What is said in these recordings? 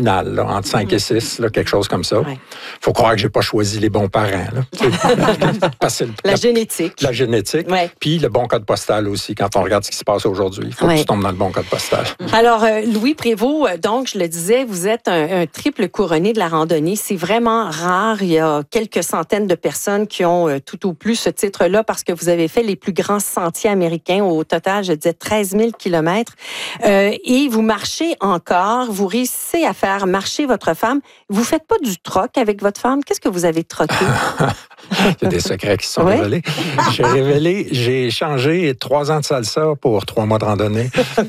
finale, là, entre 5 et 6, là, quelque chose comme ça. Il faut croire que j'ai pas choisi les bons parents. Là. La génétique. La génétique. Ouais. Puis le bon code postal aussi, quand on regarde ce qui se passe aujourd'hui. Il faut que tu tombes dans le bon code postal. Alors, Louis Prévost, donc, je le disais, vous êtes un triple couronné de la randonnée. C'est vraiment rare. Il y a quelques centaines de personnes qui ont tout au plus ce titre-là parce que vous avez fait les plus grands sentiers américains. Au total, je disais 13 000 kilomètres. Et vous marchez encore. Vous réussissez à faire marcher votre femme. Vous faites pas du troc avec votre femme. Qu'est-ce que vous avez troqué? Il y a des secrets qui sont révélés. J'ai échangé 3 ans de salsa pour 3 mois de randonnée.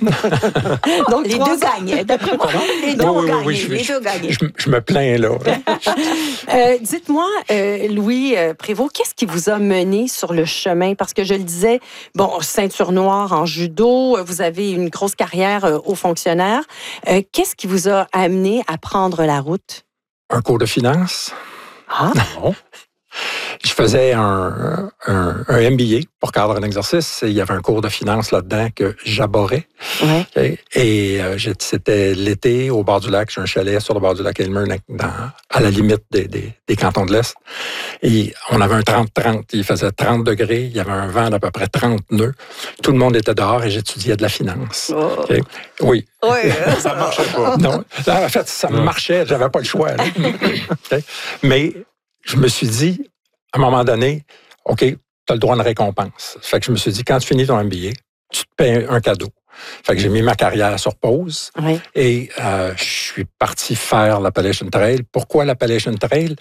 Donc, les deux gagnent, d'après moi. Les deux gagnent. Je me plains, là. Dites-moi, Louis Prévost, qu'est-ce qui vous a mené sur le chemin? Parce que je le disais, bon, ceinture noire en judo, vous avez une grosse carrière aux fonctionnaires. Qu'est-ce qui vous a amené à prendre la route? Un cours de finance. Ah, non. Je faisais un MBA pour cadre en exercice et il y avait un cours de finance là-dedans que j'abhorrais. Ouais. Okay? Et c'était l'été au bord du lac. J'ai un chalet sur le bord du lac Aylmer à la limite des cantons de l'Est. Et on avait un 30-30. Il faisait 30 degrés. Il y avait un vent d'à peu près 30 nœuds. Tout le monde était dehors et j'étudiais de la finance. Oh. Okay? Oui. Ça marchait pas. Non. Là, en fait, ça marchait. J'avais pas le choix. Okay? Mais je me suis dit, à un moment donné, OK, tu as le droit à une récompense. Fait que je me suis dit, quand tu finis ton MBA, tu te payes un cadeau. Fait que j'ai mis ma carrière sur pause et je suis parti faire l'Appalachian Trail. Pourquoi l'Appalachian Trail?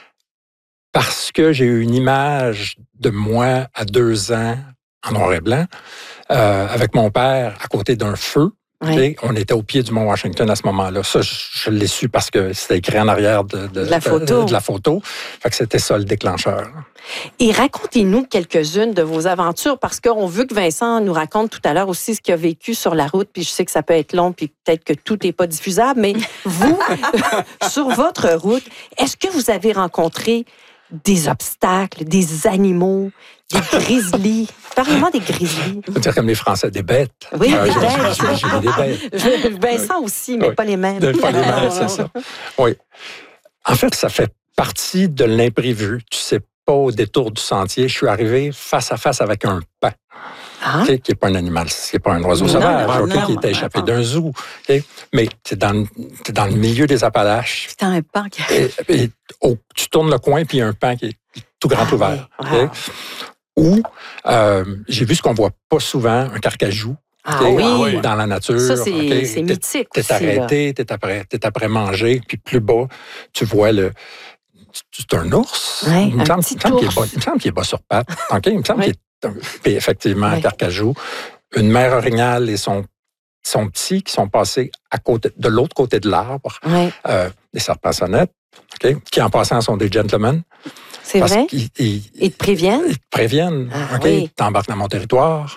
Parce que j'ai eu une image de moi à 2 ans en noir et blanc avec mon père à côté d'un feu. Okay? On était au pied du Mont Washington à ce moment-là. Ça, je l'ai su parce que c'était écrit en arrière de la photo. Fait que c'était ça le déclencheur. Et racontez-nous quelques-unes de vos aventures, parce qu'on veut que Vincent nous raconte tout à l'heure aussi ce qu'il a vécu sur la route, puis je sais que ça peut être long, puis peut-être que tout n'est pas diffusable, mais vous, sur votre route, est-ce que vous avez rencontré des obstacles, des animaux, des grizzlies? Parlez-moi des grizzlies. On dirait comme les Français, des bêtes. Oui, des bêtes. J'ai vu des bêtes. Vincent aussi, mais pas les mêmes. Pas les mêmes, c'est ça. Oui. En fait, ça fait partie de l'imprévu. Tu sais pas, au détour du sentier, je suis arrivé face à face avec un paon. Qui n'est pas un animal, qui n'est pas un oiseau sauvage, qui était échappé d'un zoo. Mais tu es dans le milieu des Appalaches. C'est un paon qui arrive. Et tu tournes le coin, puis il y a un paon qui est tout grand ouvert. Ou j'ai vu ce qu'on voit pas souvent, un carcajou. Dans la nature. Ça, c'est mythique. T'es arrêté, t'es après manger, puis plus bas, tu vois c'est un ours. Ouais, il me semble qu'il est bas sur pattes. Il me semble qu'il est puis effectivement, un carcajou. Une mère orignale et son petit qui sont passés de l'autre côté de l'arbre. Des serpents-sonnettes, qui en passant sont des gentlemen. C'est vrai? Ils te préviennent? Ils te préviennent. T'embarques dans mon territoire.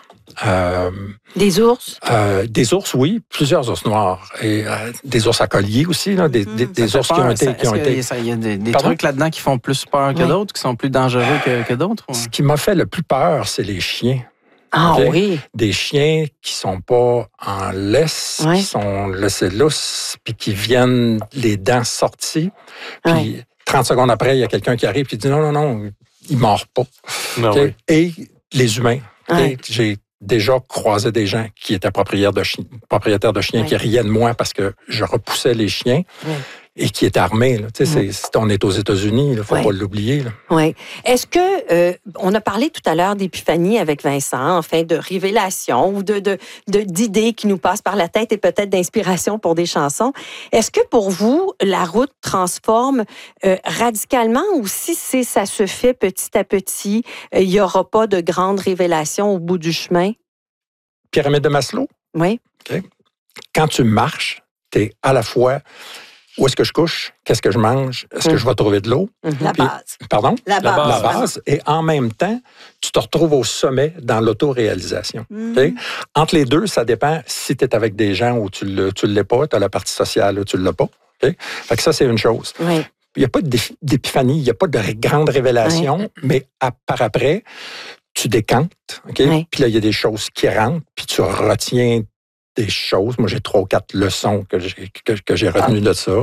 Des ours? Des ours, oui. Plusieurs ours noirs. Et des ours à collier aussi. Là, des ours qui ont été... Il y a des trucs là-dedans qui font plus peur que d'autres, qui sont plus dangereux que d'autres? Ce qui m'a fait le plus peur, c'est les chiens. Oui. Des chiens qui sont pas en laisse, qui sont laissés lousses, puis qui viennent les dents sorties. Puis 30 secondes après, il y a quelqu'un qui arrive et dit non, il ne mord pas. Et les humains. J'ai déjà croisé des gens qui étaient propriétaires de chiens qui riaient de moi parce que je repoussais les chiens. Et qui est armé. Là. On est aux États-Unis, il ne faut pas l'oublier. Oui. Est-ce que, on a parlé tout à l'heure d'épiphanie avec Vincent, enfin de révélation ou d'idées qui nous passent par la tête et peut-être d'inspiration pour des chansons. Est-ce que pour vous, la route transforme radicalement ou si ça se fait petit à petit, il n'y aura pas de grande révélation au bout du chemin? Pyramide de Maslow? Oui. Quand tu marches, tu es à la fois... Où est-ce que je couche? Qu'est-ce que je mange? Est-ce que je vais trouver de l'eau? La base. Pardon? La base. Et en même temps, tu te retrouves au sommet dans l'autoréalisation. Entre les deux, ça dépend si tu es avec des gens ou tu ne l'es pas. Tu as la partie sociale ou tu ne l'as pas. Fait que ça, c'est une chose. Il n'y a pas d'épiphanie, il n'y a pas de grande révélation, mais par après, tu décantes. Puis là, il y a des choses qui rentrent, puis tu retiens des choses. Moi, j'ai 3 ou 4 leçons que j'ai retenues de ça.